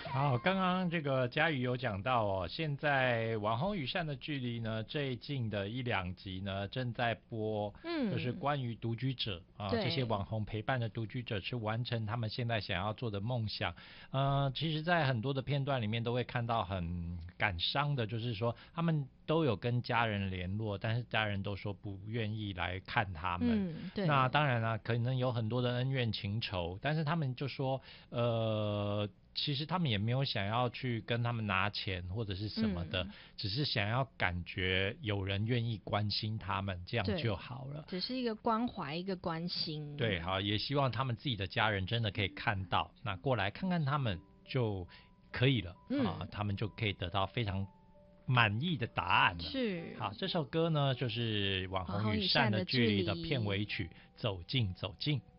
好，刚刚这个佳宇有讲到哦，现在网红与善的距离呢，最近的一两集呢正在播，就是关于独居者啊，这些网红陪伴的独居者去完成他们现在想要做的梦想。其实，在很多的片段里面都会看到很感伤的，就是说他们都有跟家人联络，但是家人都说不愿意来看他们。那当然了，可能有很多的恩怨情仇，但是他们就说，其实他们也没有想要去跟他们拿钱或者是什么的，只是想要感觉有人愿意关心他们，这样就好了。 只是一个关怀，一个关心。 对，好，也希望他们自己的家人真的可以看到，那过来看看他们就可以了啊，他们就可以得到非常满意的答案了。 是。 好，这首歌呢就是《网红与善的距离》的片尾曲《走近走近》。